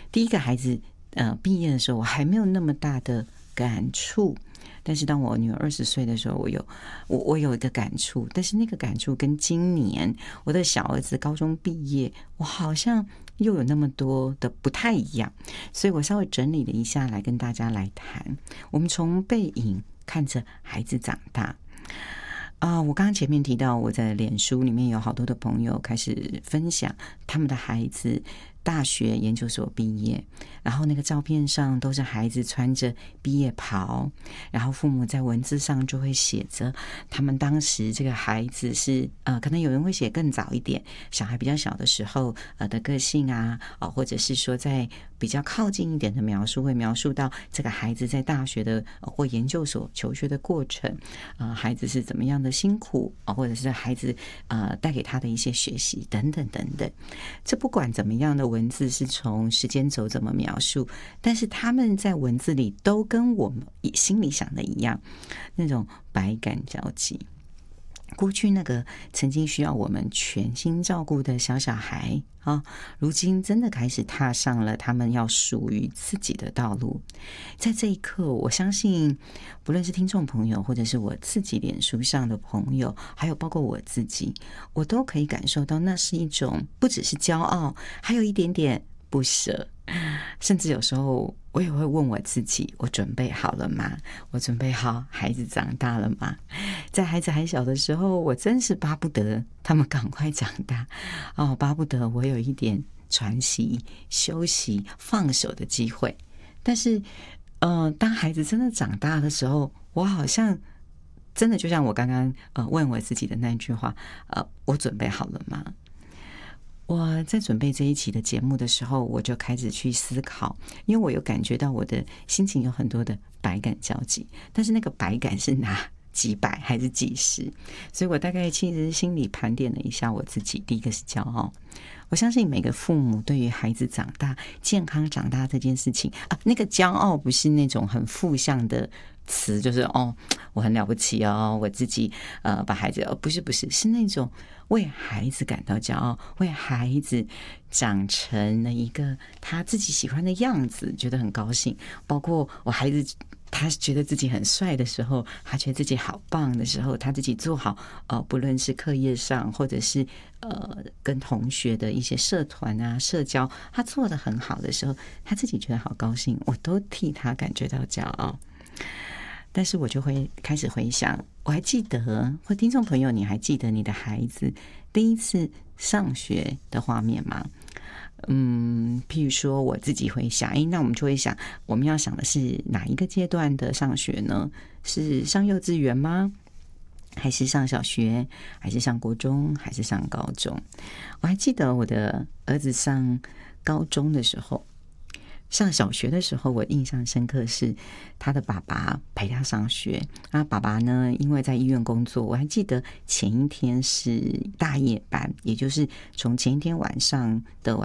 第一个孩子毕业的时候，我还没有那么大的感触。但是当我女儿20岁的时候，我有一个感触，但是那个感触跟今年我的小儿子高中毕业，我好像又有那么多的不太一样，所以我稍微整理了一下来跟大家来谈。我们从背影看着孩子长大。我刚刚前面提到，我在脸书里面有好多的朋友开始分享他们的孩子大学研究所毕业，然后那个照片上都是孩子穿着毕业袍，然后父母在文字上就会写着他们当时这个孩子是可能有人会写更早一点，小孩比较小的时候的个性啊，或者是说在比较靠近一点的描述，会描述到这个孩子在大学的或研究所求学的过程，孩子是怎么样的辛苦，或者是孩子带给他的一些学习等等等等。这不管怎么样的文字是从时间轴怎么描述，但是他们在文字里都跟我们心里想的一样，那种百感交集。过去那个曾经需要我们全心照顾的小孩如今真的开始踏上了他们要属于自己的道路。在这一刻，我相信不论是听众朋友，或者是我自己脸书上的朋友，还有包括我自己，我都可以感受到那是一种不只是骄傲，还有一点点不舍，甚至有时候我也会问我自己，我准备好了吗？我准备好孩子长大了吗？在孩子还小的时候，我真是巴不得他们赶快长大巴不得我有一点喘息、休息、放手的机会。但是当孩子真的长大的时候，我好像真的就像我刚刚问我自己的那句话，我准备好了吗？我在准备这一期的节目的时候，我就开始去思考，因为我有感觉到我的心情有很多的百感交集，但是那个百感是哪几百还是几十？所以我大概其实心里盘点了一下我自己。第一个是骄傲，我相信每个父母对于孩子长大、健康长大这件事情那个骄傲不是那种很负向的词，就是我很了不起我自己把孩子不是，是那种为孩子感到骄傲，为孩子长成了一个他自己喜欢的样子，觉得很高兴。包括我孩子他觉得自己很帅的时候，他觉得自己好棒的时候，他自己做好不论是课业上，或者是跟同学的一些社团啊、社交，他做得很好的时候，他自己觉得好高兴，我都替他感觉到骄傲。但是我就会开始回想，我还记得，或听众朋友，你还记得你的孩子第一次上学的画面吗？譬如说我自己会想，那我们就会想，我们要想的是哪一个阶段的上学呢？是上幼稚园吗？还是上小学？还是上国中？还是上高中？我还记得我的儿子上高中的时候，上小学的时候，我印象深刻是他的爸爸陪他上学。爸爸呢，因为在医院工作，我还记得前一天是大夜班，也就是从前一天晚上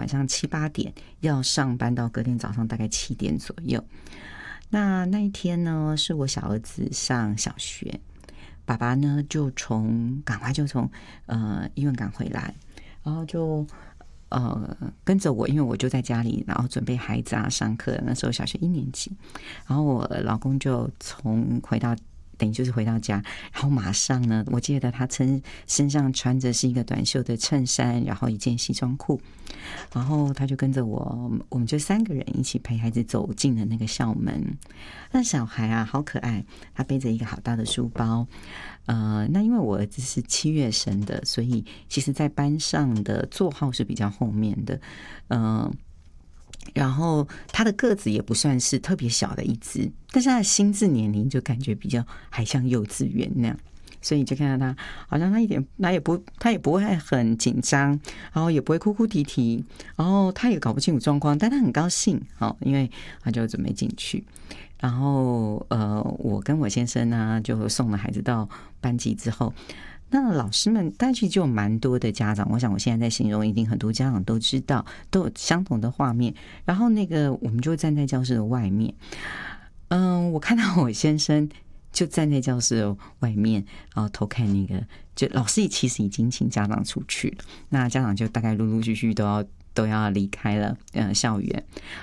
7、8点要上班到隔天早上大概7点左右。那一天呢，是我小儿子上小学，爸爸呢赶快就从医院赶回来，然后就跟着我，因为我就在家里，然后准备孩子上课。那时候小学1年级，然后我老公就等于就是回到家，然后马上呢，我记得他身上穿着是一个短袖的衬衫，然后一件西装裤，然后他就跟着我们就3个人一起陪孩子走进了那个校门。那小孩好可爱，他背着一个好大的书包。那因为我儿子是7月生的，所以其实在班上的座号是比较后面的。然后他的个子也不算是特别小的一只，但是他的心智年龄就感觉比较还像幼稚园那样，所以就看到他好像他也不会很紧张，然后也不会哭哭啼啼，然后他也搞不清楚状况，但他很高兴因为他就准备进去。然后我跟我先生呢就送了孩子到班级之后，那老师们但其实就有蛮多的家长，我想我现在在形容一定很多家长都知道，都有相同的画面。然后我们就站在教室的外面，我看到我先生就站在教室的外面，然后偷看就老师其实已经请家长出去了，那家长就大概陆陆续续都要离开了校园。